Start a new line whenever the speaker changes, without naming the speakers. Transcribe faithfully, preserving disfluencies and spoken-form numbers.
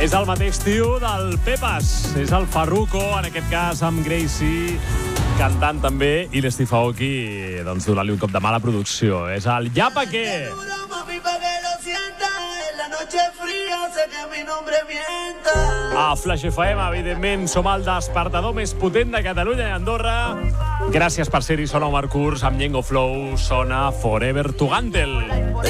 És el mateix tio del Pepas. És el Farruko, en aquest cas amb Gracie, cantant també, i l'Steve Aoki, doncs, donant-li un cop de mala producció. És el Yapa Que. A Flash F M, evidentment, som el despertador més potent de Catalunya i Andorra. Gràcies per ser-hi, sona Omar Kurz, amb Ñengo Flow, sona Forever Tugantel.